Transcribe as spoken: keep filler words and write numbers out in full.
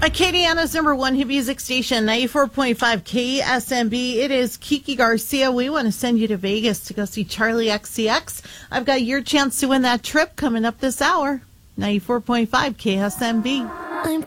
Acadiana's number one hit music station, ninety-four point five K S M B. It is Kiki Garcia. We want to send you to Vegas to go see Charlie X C X. I've got your chance to win that trip coming up this hour. ninety-four point five K S M B.